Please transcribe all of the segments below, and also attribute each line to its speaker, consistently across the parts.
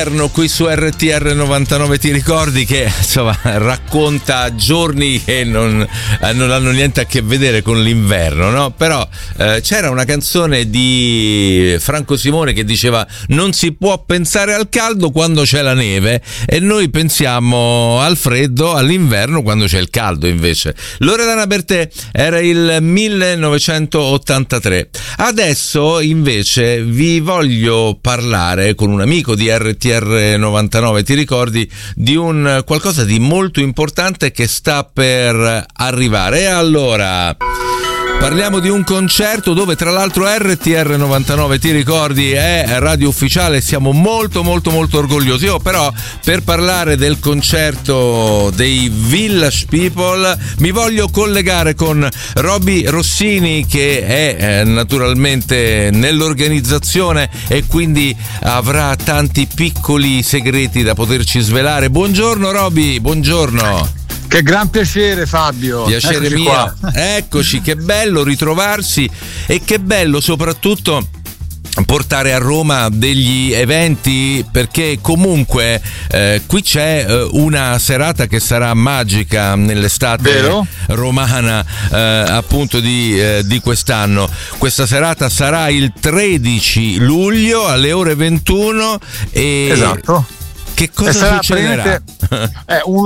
Speaker 1: Qui su RTR 99, ti ricordi che insomma racconta giorni che non hanno niente a che vedere con l'inverno, no? Però c'era una canzone di Franco Simone che diceva: non si può pensare al caldo quando c'è la neve, e noi pensiamo al freddo all'inverno quando c'è il caldo. Invece Loredana Bertè era il 1983. Adesso invece vi voglio parlare con un amico di RTR 99, ti ricordi, di un qualcosa di molto importante che sta per arrivare. E allora parliamo di un concerto dove tra l'altro RTR 99, ti ricordi, è radio ufficiale. Siamo molto orgogliosi. Io però, per parlare del concerto dei Village People, mi voglio collegare con Roby Rossini, che è naturalmente nell'organizzazione e quindi avrà tanti piccoli segreti da poterci svelare. Buongiorno Roby, buongiorno.
Speaker 2: Che gran piacere, Fabio.
Speaker 1: Piacere
Speaker 2: Eccoci
Speaker 1: mio.
Speaker 2: Qua.
Speaker 1: Eccoci, che bello ritrovarsi, e che bello soprattutto portare a Roma degli eventi, perché comunque qui c'è una serata che sarà magica nell'estate
Speaker 2: Vero?
Speaker 1: romana, appunto di quest'anno. Questa serata sarà il 13 luglio alle ore 21 e
Speaker 2: esatto.
Speaker 1: Che cosa succederà?
Speaker 2: Un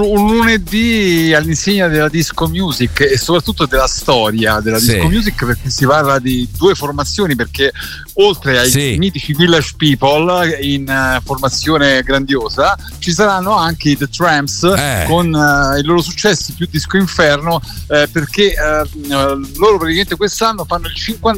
Speaker 2: lunedì all'insegna della disco music e soprattutto della storia della disco music, perché si parla di due formazioni, perché oltre ai mitici Village People in formazione grandiosa ci saranno anche i The Tramps con i loro successi più disco inferno, perché loro praticamente quest'anno fanno il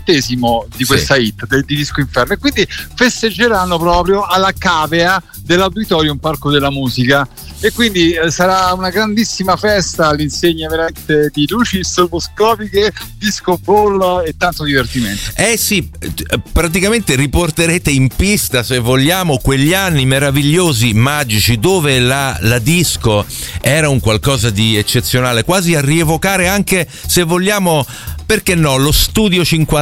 Speaker 2: 50° di questa hit di disco inferno, e quindi festeggeranno proprio alla cavea dell'Auditorium Parco della Musica, e quindi sarà una grandissima festa all'insegna veramente di luci stroboscopiche, disco ball e tanto divertimento.
Speaker 1: Sì, praticamente riporterete in pista, se vogliamo, quegli anni meravigliosi, magici, dove la disco era un qualcosa di eccezionale, quasi a rievocare anche, se vogliamo, perché no, lo Studio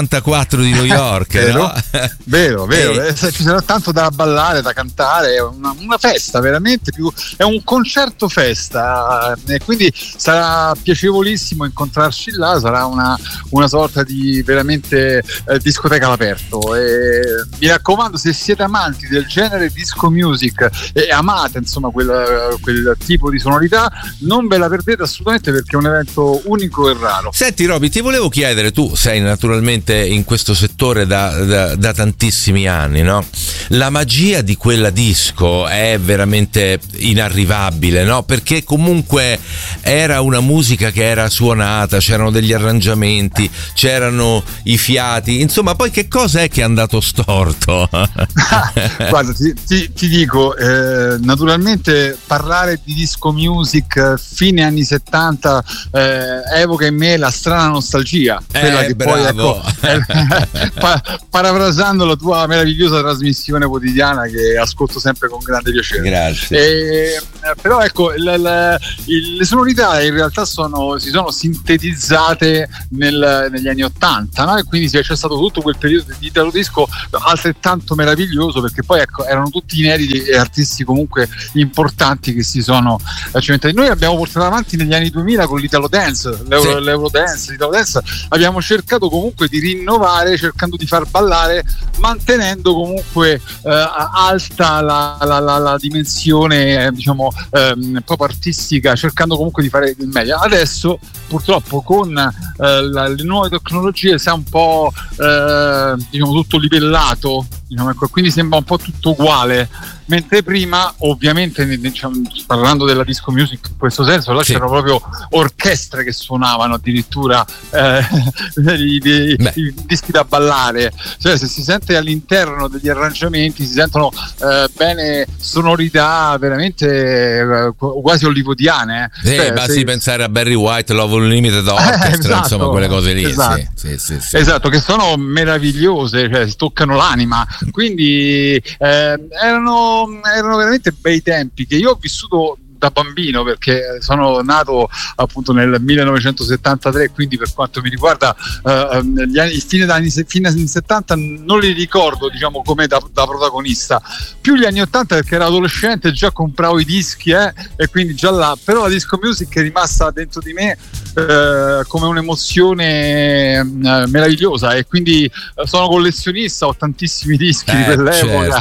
Speaker 1: 54 di New York.
Speaker 2: Vero?
Speaker 1: No?
Speaker 2: Vero. Ci sarà tanto da ballare, da cantare, è una festa veramente, è un concerto festa, e quindi sarà piacevolissimo incontrarci là. Sarà una sorta di veramente discoteca all'aperto, e mi raccomando, se siete amanti del genere disco music e amate insomma quel tipo di sonorità, non ve la perdete assolutamente, perché è un evento unico e raro.
Speaker 1: Senti Roby, ti volevo chiedere, tu sei naturalmente in questo settore da tantissimi anni, no? La magia di quella disco è veramente inarrivabile, no? Perché comunque era una musica che era suonata, c'erano degli arrangiamenti, c'erano i fiati, insomma. Poi che cosa è che è andato storto?
Speaker 2: Guarda, ti dico, naturalmente parlare di disco music fine anni 70 evoca in me la strana nostalgia, quella che
Speaker 1: bravo.
Speaker 2: Poi parafrasando la tua meravigliosa trasmissione quotidiana, che ascolto sempre con grande piacere.
Speaker 1: Grazie.
Speaker 2: Però ecco, le sonorità in realtà si sono sintetizzate negli anni 80, no? E quindi c'è stato tutto quel periodo di italo disco altrettanto meraviglioso, perché poi ecco, erano tutti inediti e artisti comunque importanti che si sono cimentati. Noi abbiamo portato avanti negli anni 2000 con l'Italo Dance, l'Eurodance, l'Italo Dance. Abbiamo cercato comunque di rinnovare, cercando di far ballare, mantenendo comunque alta la dimensione proprio artistica, cercando comunque di fare il meglio. Adesso purtroppo con le nuove tecnologie si è un po' tutto livellato, quindi sembra un po' tutto uguale, mentre prima ovviamente, parlando della disco music in questo senso, là c'erano proprio orchestre che suonavano addirittura i dischi da ballare, cioè se si sente all'interno degli arrangiamenti si sentono bene sonorità veramente quasi hollywoodiane.
Speaker 1: Basti pensare a Barry White, Love Unlimited Orchestra,
Speaker 2: esatto,
Speaker 1: insomma quelle cose lì.
Speaker 2: Esatto,
Speaker 1: sì.
Speaker 2: Esatto, che sono meravigliose, cioè si toccano l'anima, quindi erano veramente bei tempi che io ho vissuto da bambino, perché sono nato appunto nel 1973, quindi per quanto mi riguarda il fine anni 70 non li ricordo, diciamo, come da protagonista, più gli anni 80 perché ero adolescente, già compravo i dischi e quindi già là, però la disco music è rimasta dentro di me come un'emozione meravigliosa, e quindi sono collezionista, ho tantissimi dischi di quell'epoca.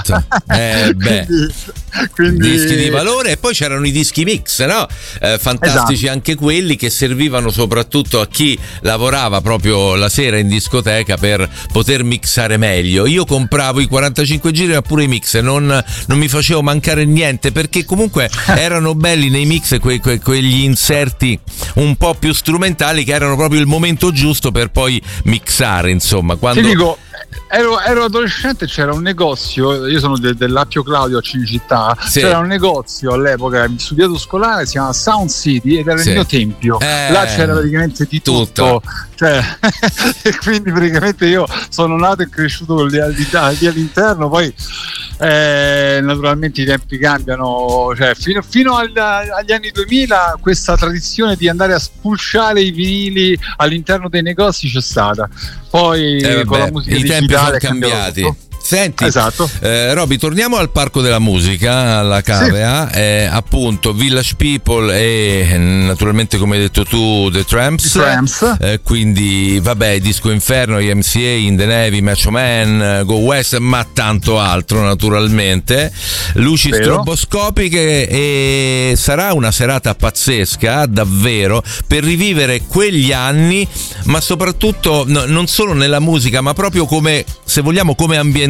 Speaker 1: Certo. quindi dischi di valore. E poi c'erano i dischi mix, no? Fantastici, esatto. Anche quelli che servivano soprattutto a chi lavorava proprio la sera in discoteca per poter mixare meglio. Io compravo i 45 giri ma pure i mix, non mi facevo mancare niente, perché comunque erano belli nei mix quegli inserti un po' più strumentali che erano proprio il momento giusto per poi mixare, insomma. Quando... Ti dico,
Speaker 2: ero adolescente, c'era un negozio, io sono dell'Appio Claudio a Cinecittà, sì. C'era un negozio all'epoca in studiato scolare, si chiama Sound City, ed era il mio tempio, là c'era praticamente di tutto. Cioè, e quindi praticamente io sono nato e cresciuto lì all'interno. Poi naturalmente i tempi cambiano, cioè fino agli anni 2000 questa tradizione di andare a spulciare i vinili all'interno dei negozi c'è stata, poi con la musica
Speaker 1: i tempi sono cambiati. Senti,
Speaker 2: esatto.
Speaker 1: Roby, torniamo al Parco della Musica, alla Cavea, sì. Appunto Village People e naturalmente, come hai detto tu, The Tramps. Quindi vabbè, Disco Inferno, MCA, In the Navy, Macho Man, Go West, ma tanto altro naturalmente. Luci stroboscopiche, e sarà una serata pazzesca davvero per rivivere quegli anni, ma soprattutto non solo nella musica, ma proprio come, se vogliamo, come ambientazione.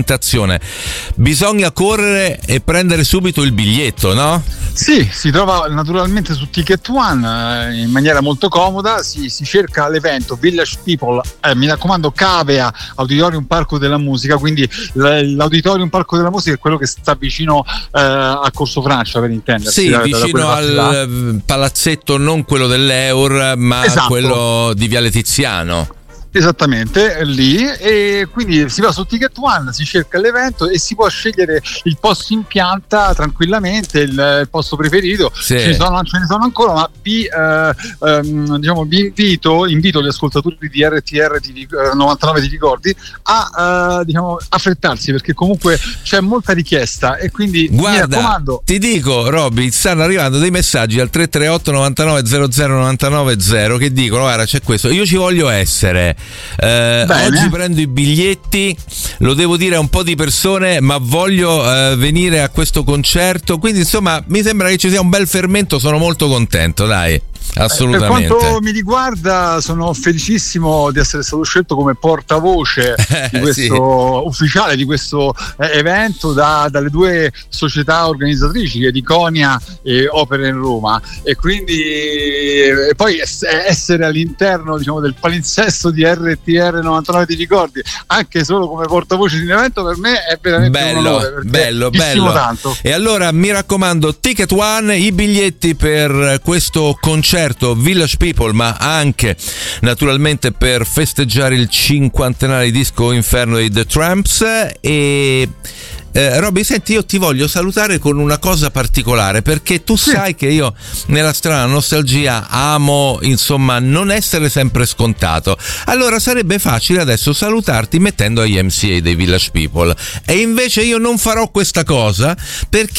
Speaker 1: Bisogna correre e prendere subito il biglietto, no?
Speaker 2: Sì, si trova naturalmente su Ticket One in maniera molto comoda, si cerca l'evento Village People, mi raccomando, Cavea, Auditorium Parco della Musica, quindi l'Auditorium Parco della Musica è quello che sta vicino a Corso Francia, per intendersi.
Speaker 1: Sì, vicino al palazzetto, non quello dell'Eur, ma esatto. Quello di Viale Tiziano.
Speaker 2: Esattamente, lì, e quindi si va su Ticket One, si cerca l'evento e si può scegliere il posto in pianta tranquillamente, il posto preferito. Sì. Ce ne sono ancora, ma vi invito gli ascoltatori di RTR 99 ti ricordi a affrettarsi, perché comunque c'è molta richiesta, e quindi
Speaker 1: guarda,
Speaker 2: mi raccomando.
Speaker 1: Ti dico, Robby, stanno arrivando dei messaggi al 338 99 00 99 0 che dicono: guarda, c'è questo, io ci voglio essere. Oggi prendo i biglietti, lo devo dire a un po' di persone, ma voglio venire a questo concerto, quindi insomma mi sembra che ci sia un bel fermento, sono molto contento, dai. Assolutamente.
Speaker 2: Per quanto mi riguarda, sono felicissimo di essere stato scelto come portavoce di questo ufficiale di questo evento dalle due società organizzatrici, che è Diconia e Opera in Roma, e quindi poi essere all'interno, diciamo, del palinsesto di RTR 99 ti ricordi, anche solo come portavoce di un evento, per me è veramente un onore, bello tanto.
Speaker 1: E allora mi raccomando, Ticket One, i biglietti per questo concerto Village People, ma anche naturalmente per festeggiare il 50º di Disco Inferno dei The Tramps. E Robby, senti, io ti voglio salutare con una cosa particolare, perché tu sai che io nella strana nostalgia amo, insomma, non essere sempre scontato. Allora sarebbe facile adesso salutarti mettendo agli MCA dei Village People, e invece io non farò questa cosa, perché